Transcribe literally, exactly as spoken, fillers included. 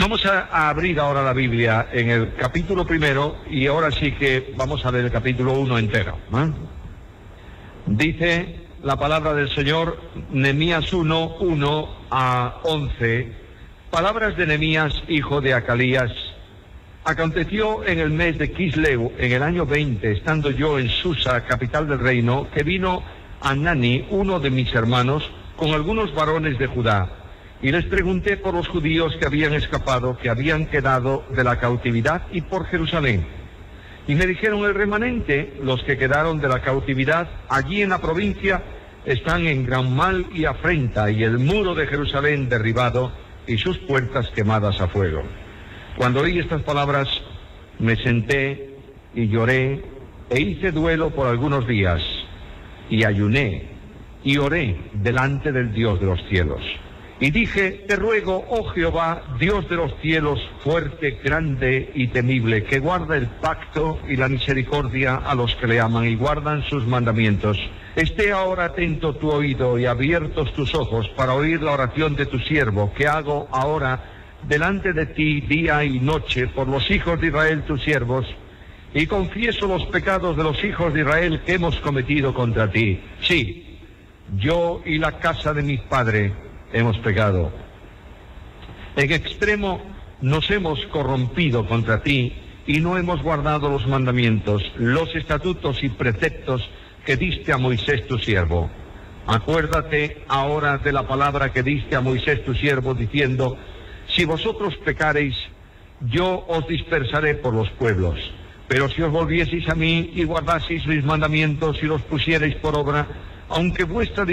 Vamos a, a abrir ahora la Biblia en el capítulo primero y ahora sí que vamos a ver el capítulo uno entero, ¿eh? Dice la palabra del Señor, Nehemías uno, uno a once, palabras de Nehemías, hijo de Acalías. Aconteció en el mes de Quisleu, en el año veinte, estando yo en Susa, capital del reino, que vino Anani, uno de mis hermanos, con algunos varones de Judá. Y les pregunté por los judíos que habían escapado, que habían quedado de la cautividad, y por Jerusalén. Y me dijeron, el remanente, los que quedaron de la cautividad, allí en la provincia, están en gran mal y afrenta, y el muro de Jerusalén derribado, y sus puertas quemadas a fuego. Cuando oí estas palabras, me senté y lloré, e hice duelo por algunos días, y ayuné, y oré delante del Dios de los cielos. Y dije, te ruego, oh Jehová, Dios de los cielos, fuerte, grande y temible, que guarda el pacto y la misericordia a los que le aman y guardan sus mandamientos. Esté ahora atento tu oído y abiertos tus ojos para oír la oración de tu siervo, que hago ahora delante de ti día y noche por los hijos de Israel tus siervos, y confieso los pecados de los hijos de Israel que hemos cometido contra ti. Sí, yo y la casa de mi padre hemos pecado. En extremo nos hemos corrompido contra ti y no hemos guardado los mandamientos, los estatutos y preceptos que diste a Moisés tu siervo. Acuérdate ahora de la palabra que diste a Moisés tu siervo, diciendo, si vosotros pecareis, yo os dispersaré por los pueblos. Pero si os volvieseis a mí y guardaseis mis mandamientos y los pusierais por obra, aunque vuestra